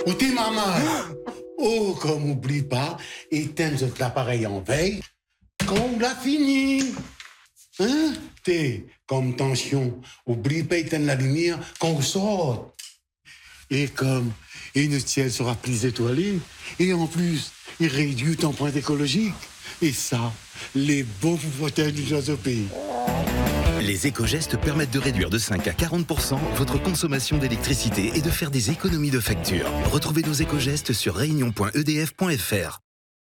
Ou t'es maman. Oh, comme oublie pas, éteins l'appareil en veille, quand on l'a fini. Hein? T'es comme tension, oublie pas éteindre la lumière quand on sort. Et comme une ciel sera plus étoilé, et en plus, il réduit l'empreinte écologique. Et ça, les beaux pouvoirs intelligents au pays. Les éco-gestes permettent de réduire de 5 à 40% votre consommation d'électricité et de faire des économies de facture. Retrouvez nos éco-gestes sur réunion.edf.fr.